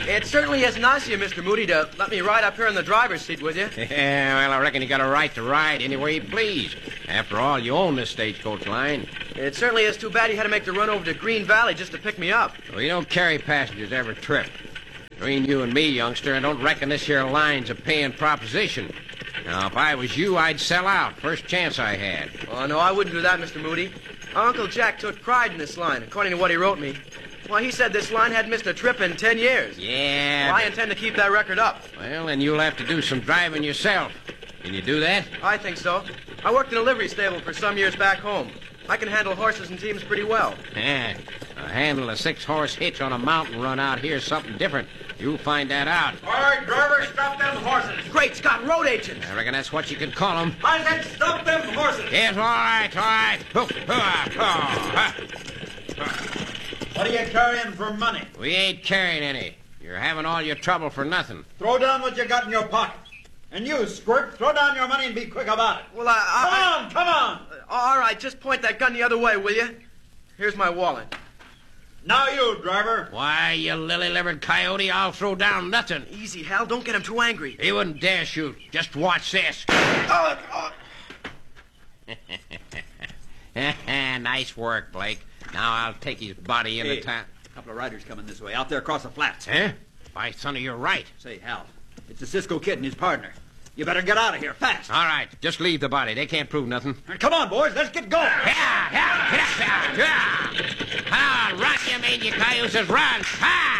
It certainly is nice of you, Mr. Moody, to let me ride up here in the driver's seat with you. Yeah, well, I reckon you got a right to ride any way you please. After all, you own this stagecoach line. It certainly is too bad you had to make the run over to Green Valley just to pick me up. We don't carry passengers every trip. Between you and me, youngster, I don't reckon this here line's a paying proposition. Now, if I was you, I'd sell out first chance I had. Oh, no, I wouldn't do that, Mr. Moody. Uncle Jack took pride in this line, according to what he wrote me. Why, he said this line hadn't missed a trip in 10 years. Yeah. Well, I intend to keep that record up. Well, then you'll have to do some driving yourself. Can you do that? I think so. I worked in a livery stable for some years back home. I can handle horses and teams pretty well. Yeah. Handle a 6-horse hitch on a mountain run out here is something different. You'll find that out. All right, driver, stop them horses. Great Scott, road agents! I reckon that's what you could call them. I said stop them horses. Yes, all right, all right. What are you carrying for money? We ain't carrying any. You're having all your trouble for nothing. Throw down what you got in your pocket. And you, Squirt, throw down your money and be quick about it. Well, Come on! All right, just point that gun the other way, will you? Here's my wallet. Now you, driver. Why, you lily-livered coyote, I'll throw down nothing. Easy, Hal. Don't get him too angry. He wouldn't dare shoot. Just watch this. Nice work, Blake. Now I'll take his body in the town. A couple of riders coming this way, out there across the flats. Huh? By thunder, you're right. Say, Hal, it's the Cisco Kid and his partner. You better get out of here, fast. All right, just leave the body. They can't prove nothing. Come on, boys, let's get going. Run, you mean, you cayuses, run! Ha!